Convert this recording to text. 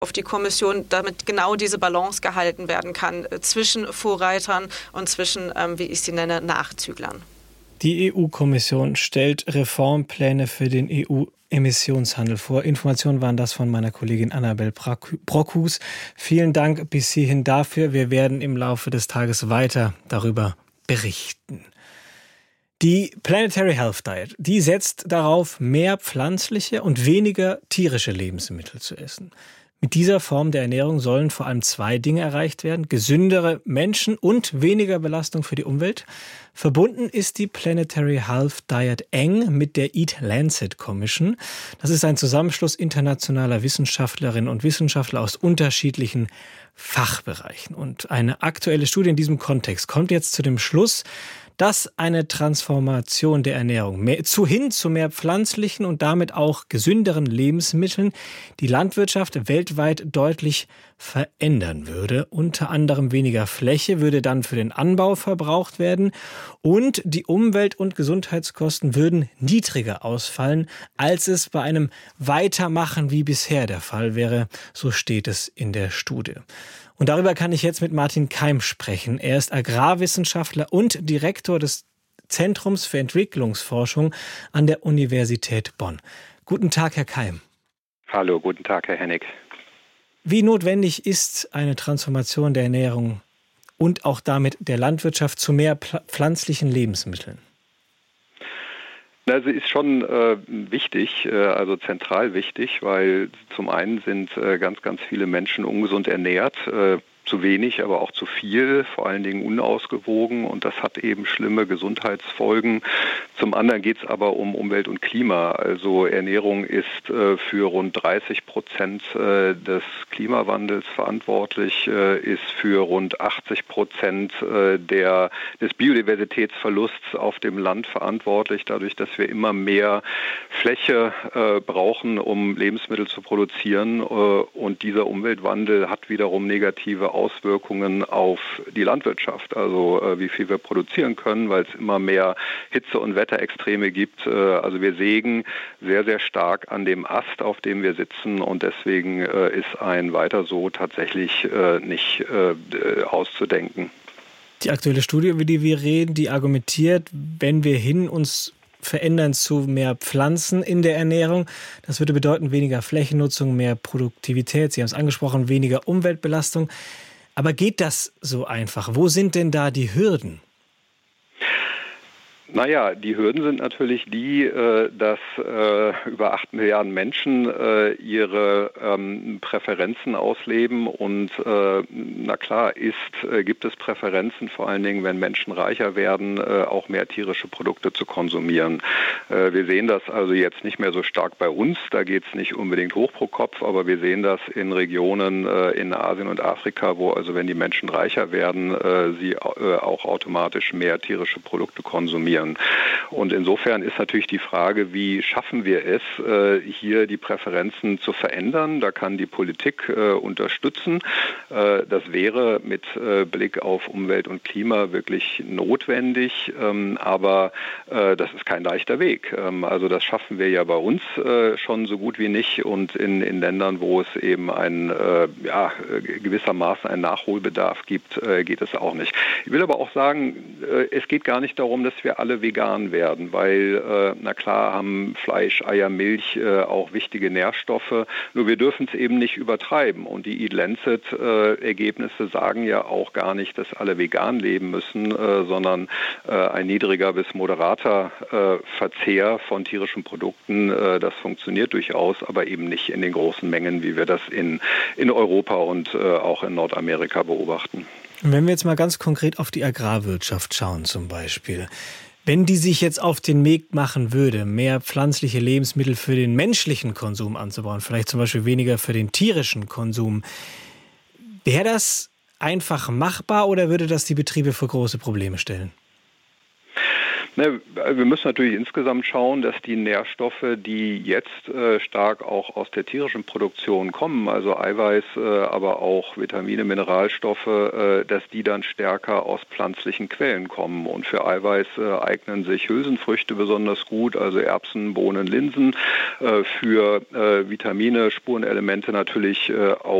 auf die Kommission, damit genau diese Balance gehalten werden kann zwischen Vorreitern und zwischen, wie ich sie nenne, Nachzüglern. Die EU-Kommission stellt Reformpläne für den EU-Emissionshandel vor. Informationen waren das von meiner Kollegin Annabel Brockhus. Vielen Dank bis hierhin dafür. Wir werden im Laufe des Tages weiter darüber berichten. Die Planetary Health Diet, die setzt darauf, mehr pflanzliche und weniger tierische Lebensmittel zu essen. Mit dieser Form der Ernährung sollen vor allem 2 Dinge erreicht werden: gesündere Menschen und weniger Belastung für die Umwelt. Verbunden ist die Planetary Health Diet eng mit der Eat Lancet Commission. Das ist ein Zusammenschluss internationaler Wissenschaftlerinnen und Wissenschaftler aus unterschiedlichen Fachbereichen. Und eine aktuelle Studie in diesem Kontext kommt jetzt zu dem Schluss, dass eine Transformation der Ernährung hin zu mehr pflanzlichen und damit auch gesünderen Lebensmitteln die Landwirtschaft weltweit deutlich verändern würde. Unter anderem weniger Fläche würde dann für den Anbau verbraucht werden und die Umwelt- und Gesundheitskosten würden niedriger ausfallen, als es bei einem Weitermachen wie bisher der Fall wäre. So steht es in der Studie. Und darüber kann ich jetzt mit Martin Keim sprechen. Er ist Agrarwissenschaftler und Direktor des Zentrums für Entwicklungsforschung an der Universität Bonn. Guten Tag, Herr Keim. Hallo, guten Tag, Herr Hennig. Wie notwendig ist eine Transformation der Ernährung und auch damit der Landwirtschaft zu mehr pflanzlichen Lebensmitteln? Also ist schon wichtig, also zentral wichtig, weil zum einen sind ganz, ganz viele Menschen ungesund ernährt, zu wenig, aber auch zu viel, vor allen Dingen unausgewogen, und das hat eben schlimme Gesundheitsfolgen. Zum anderen geht es aber um Umwelt und Klima. Also Ernährung ist für rund 30% des Klimawandels verantwortlich, ist für rund 80% des Biodiversitätsverlusts auf dem Land verantwortlich, dadurch, dass wir immer mehr Fläche brauchen, um Lebensmittel zu produzieren, und dieser Umweltwandel hat wiederum negative Auswirkungen auf die Landwirtschaft, also wie viel wir produzieren können, weil es immer mehr Hitze- und Wetterextreme gibt. Also wir sägen sehr, sehr stark an dem Ast, auf dem wir sitzen, und deswegen ist ein Weiter so tatsächlich nicht auszudenken. Die aktuelle Studie, über die wir reden, die argumentiert, wenn wir uns verändern zu mehr Pflanzen in der Ernährung. Das würde bedeuten weniger Flächennutzung, mehr Produktivität, Sie haben es angesprochen, weniger Umweltbelastung. Aber geht das so einfach? Wo sind denn da die Hürden? Naja, die Hürden sind natürlich die, dass über 8 Milliarden Menschen ihre Präferenzen ausleben, und na klar gibt es Präferenzen, vor allen Dingen, wenn Menschen reicher werden, auch mehr tierische Produkte zu konsumieren. Wir sehen das also jetzt nicht mehr so stark bei uns, da geht es nicht unbedingt hoch pro Kopf, aber wir sehen das in Regionen in Asien und Afrika, wo also, wenn die Menschen reicher werden, sie auch automatisch mehr tierische Produkte konsumieren. Und insofern ist natürlich die Frage, wie schaffen wir es, hier die Präferenzen zu verändern? Da kann die Politik unterstützen. Das wäre mit Blick auf Umwelt und Klima wirklich notwendig, aber das ist kein leichter Weg. Also das schaffen wir ja bei uns schon so gut wie nicht, und in Ländern, wo es eben gewissermaßen einen Nachholbedarf gibt, geht es auch nicht. Ich will aber auch sagen, es geht gar nicht darum, dass wir alle vegan werden, weil, na klar, haben Fleisch, Eier, Milch auch wichtige Nährstoffe, nur wir dürfen es eben nicht übertreiben, und die Eat Lancet Ergebnisse sagen ja auch gar nicht, dass alle vegan leben müssen, sondern ein niedriger bis moderater Verzehr von tierischen Produkten, das funktioniert durchaus, aber eben nicht in den großen Mengen, wie wir das in Europa und auch in Nordamerika beobachten. Wenn wir jetzt mal ganz konkret auf die Agrarwirtschaft schauen zum Beispiel, wenn die sich jetzt auf den Weg machen würde, mehr pflanzliche Lebensmittel für den menschlichen Konsum anzubauen, vielleicht zum Beispiel weniger für den tierischen Konsum, wäre das einfach machbar oder würde das die Betriebe vor große Probleme stellen? Wir müssen natürlich insgesamt schauen, dass die Nährstoffe, die jetzt stark auch aus der tierischen Produktion kommen, also Eiweiß, aber auch Vitamine, Mineralstoffe, dass die dann stärker aus pflanzlichen Quellen kommen. Und für Eiweiß eignen sich Hülsenfrüchte besonders gut, also Erbsen, Bohnen, Linsen. Für Vitamine, Spurenelemente natürlich auch